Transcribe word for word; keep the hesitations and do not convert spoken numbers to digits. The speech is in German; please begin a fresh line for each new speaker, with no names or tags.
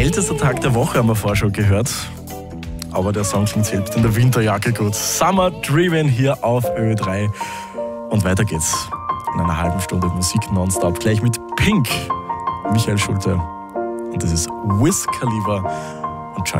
kältester Tag der Woche haben wir vorher schon gehört. Aber der Song klingt selbst in der Winterjacke gut. Summer Driven hier auf Ö drei. Und weiter geht's. In einer halben Stunde Musik nonstop. Gleich mit Pink. Michael Schulte. Und das ist Wiz Khalifa.